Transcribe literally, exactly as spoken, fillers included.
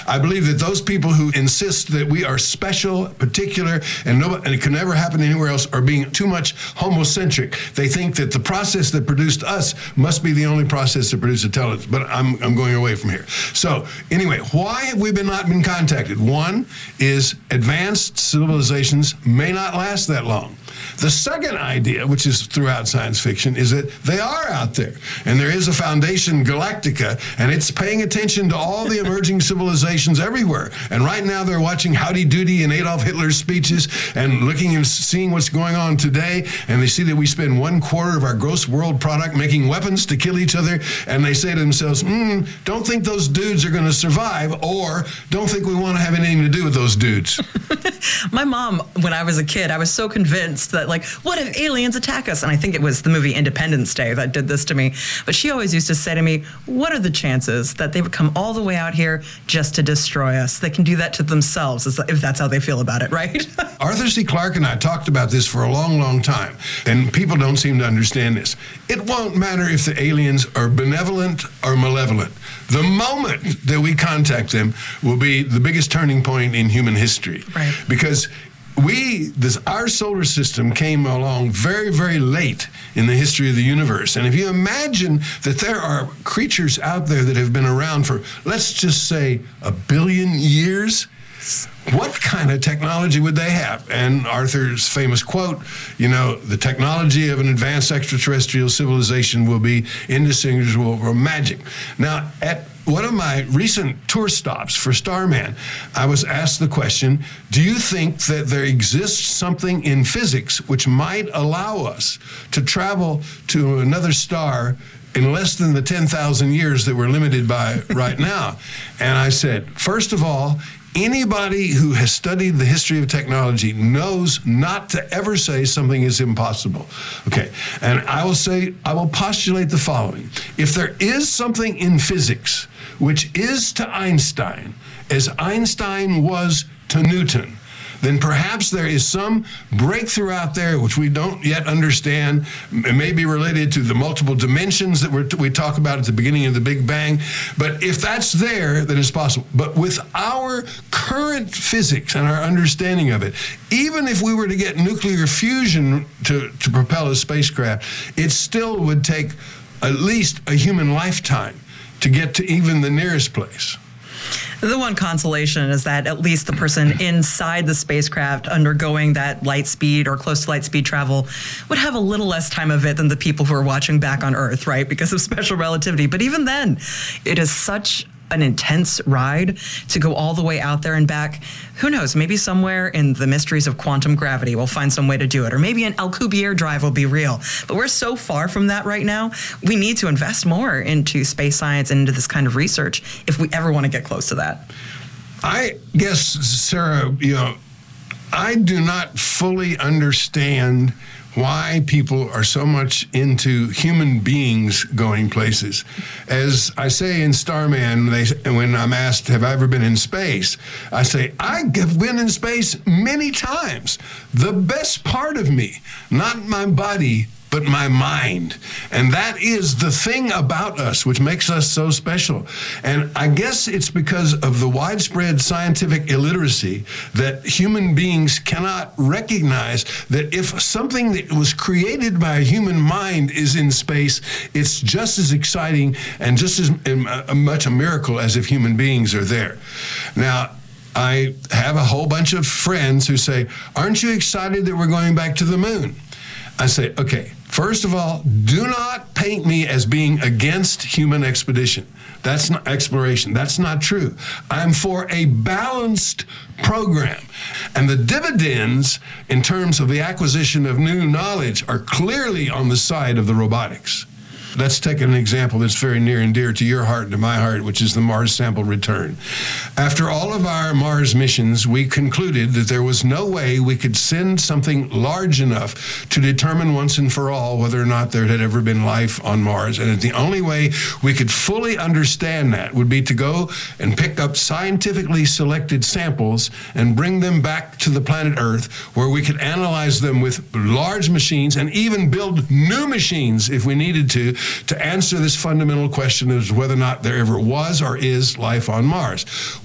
I believe that those people who insist that we are special, particular, and, nobody, and it can never happen anywhere else are being too much homocentric. They think that the process that produced us must be the only process that produced intelligence. But I'm, I'm going away from here. So anyway, why have we been not been contacted? One is advanced civilizations may not last that long. The second idea, which is throughout science fiction, is that they are out there. And there is a Foundation Galactica, and it's paying attention to all the emerging civilizations everywhere. And right now they're watching Howdy Doody and Adolf Hitler's speeches and looking and seeing what's going on today. And they see that we spend one quarter of our gross world product making weapons to kill each other. And they say to themselves, hmm, don't think those dudes are going to survive, or don't think we want to have anything to do with those dudes. My mom, when I was a kid, I was so convinced that, like, what if aliens attack us? And I think it was the movie Independence Day that did this to me. But she always used to say to me, what are the chances that they would come all the way out here just to destroy us? They can do that to themselves, if that's how they feel about it, right? Arthur C. Clarke and I talked about this for a long, long time, and people don't seem to understand this. It won't matter if the aliens are benevolent or malevolent. The moment that we contact them will be the biggest turning point in human history. Right. Because we, this, our solar system came along very, very late in the history of the universe. And if you imagine that there are creatures out there that have been around for, let's just say, a billion years, what kind of technology would they have? And Arthur's famous quote, you know, the technology of an advanced extraterrestrial civilization will be indistinguishable from magic. Now, at one of my recent tour stops for Starman, I was asked the question, do you think that there exists something in physics which might allow us to travel to another star in less than the ten thousand years that we're limited by right now? And I said, first of all, anybody who has studied the history of technology knows not to ever say something is impossible. Okay, and I will say, I will postulate the following. If there is something in physics which is to Einstein as Einstein was to Newton, then perhaps there is some breakthrough out there which we don't yet understand. It may be related to the multiple dimensions that we're, we talk about at the beginning of the Big Bang. But if that's there, then it's possible. But with our current physics and our understanding of it, even if we were to get nuclear fusion to, to propel a spacecraft, it still would take at least a human lifetime to get to even the nearest place. The one consolation is that at least the person inside the spacecraft undergoing that light speed or close to light speed travel would have a little less time of it than the people who are watching back on Earth, right? Because of special relativity. But even then, it is such an intense ride to go all the way out there and back. Who knows, maybe somewhere in the mysteries of quantum gravity we'll find some way to do it, or maybe an Alcubierre drive will be real. But we're so far from that right now, we need to invest more into space science and into this kind of research if we ever want to get close to that. I guess, Sarah, you know, I do not fully understand why people are so much into human beings going places. As I say in Starman, they, when I'm asked, have I ever been in space? I say, I have been in space many times. The best part of me, not my body, but my mind. And that is the thing about us which makes us so special. And I guess it's because of the widespread scientific illiteracy that human beings cannot recognize that if something that was created by a human mind is in space, it's just as exciting and just as much a miracle as if human beings are there. Now, I have a whole bunch of friends who say, aren't you excited that we're going back to the moon? I say, okay, first of all, do not paint me as being against human expedition. That's not exploration. That's not true. I'm for a balanced program. And the dividends in terms of the acquisition of new knowledge are clearly on the side of the robotics. Let's take an example that's very near and dear to your heart and to my heart, which is the Mars sample return. After all of our Mars missions, we concluded that there was no way we could send something large enough to determine once and for all whether or not there had ever been life on Mars. And the only way we could fully understand that would be to go and pick up scientifically selected samples and bring them back to the planet Earth, where we could analyze them with large machines and even build new machines if we needed to, to answer this fundamental question of whether or not there ever was or is life on Mars.